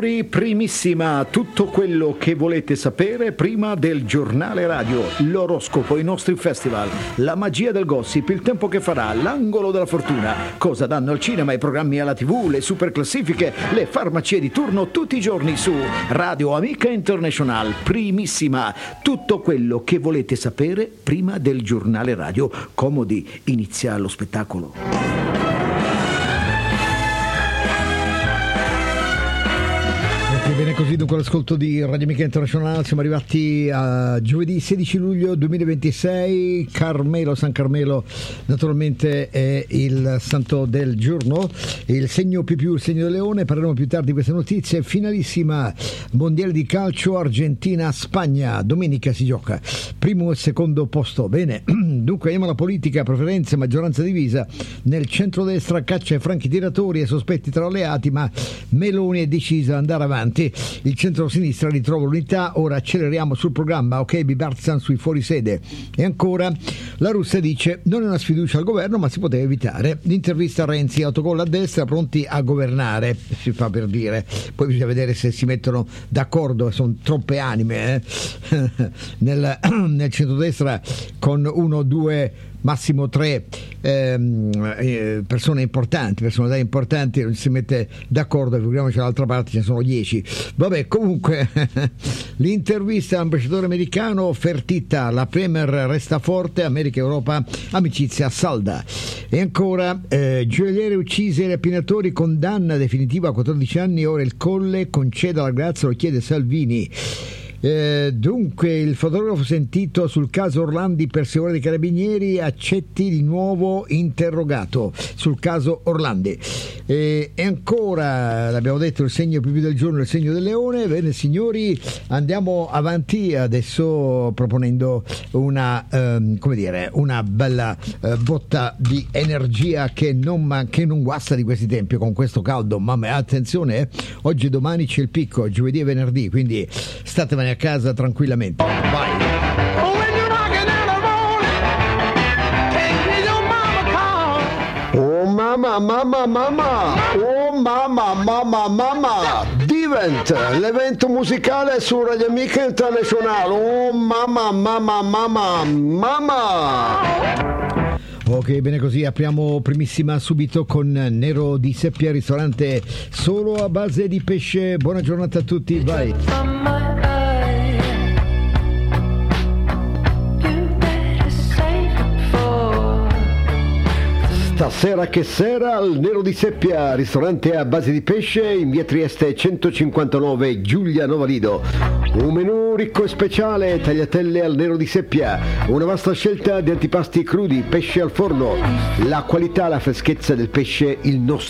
Primissima, tutto quello che volete sapere prima del giornale radio, l'oroscopo, i nostri festival, la magia del gossip, il tempo che farà, l'angolo della fortuna, cosa danno al cinema, i programmi alla TV, le super classifiche, le farmacie di turno tutti i giorni su Radio Amica International. Primissima, tutto quello che volete sapere prima del giornale radio. Comodi, inizia lo spettacolo. Bene, così dunque l'ascolto di Radio Amica International. Siamo arrivati a giovedì 16 luglio 2026. San Carmelo naturalmente è il santo del giorno, il segno più il segno del leone. Parleremo più tardi di queste notizie. Finalissima mondiale di calcio Argentina-Spagna, domenica si gioca, primo e secondo posto. Bene, dunque andiamo alla politica, preferenze, maggioranza divisa nel centrodestra, caccia ai franchi tiratori e sospetti tra alleati, ma Meloni è decisa ad andare avanti. Il centro-sinistra ritrova l'unità, ora acceleriamo sul programma, ok, Bibarzan sui fuorisede. E ancora la Russia dice non è una sfiducia al governo ma si poteva evitare. L'intervista a Renzi, autogol a destra, pronti a governare, si fa per dire, poi bisogna vedere se si mettono d'accordo, sono troppe anime nel centrodestra, con 1, 2, massimo 3 persone importanti, personalità importanti, non si mette d'accordo, figuriamoci dall'altra parte ce ne sono 10. Vabbè, comunque l'intervista all'ambasciatore americano, Fertitta, la Premier resta forte, America e Europa, amicizia salda. E ancora gioielliere uccise, rapinatori, condanna definitiva a 14 anni, ora il Colle conceda la grazia, lo chiede Salvini. Dunque il fotografo sentito sul caso Orlandi per seguire dei carabinieri, accetti di nuovo interrogato sul caso Orlandi. E ancora, l'abbiamo detto, il segno più del giorno, il segno del leone. Bene signori, andiamo avanti adesso proponendo una una bella botta di energia che non guasta di questi tempi con questo caldo. Mamma, attenzione, oggi e domani c'è il picco, giovedì e venerdì, quindi statevene a casa tranquillamente. Vai. Oh mamma, oh mamma, Divent, l'evento musicale su Radio Amica International. Oh mamma. Ok, bene, così apriamo primissima subito con Nero di Seppia, ristorante solo a base di pesce. Buona giornata a tutti, vai. Stasera che sera al Nero di Seppia, ristorante a base di pesce in via Trieste 159, Giulia Novalido. Un menù ricco e speciale, tagliatelle al Nero di Seppia, una vasta scelta di antipasti crudi, pesce al forno, la qualità, la freschezza del pesce, il nostro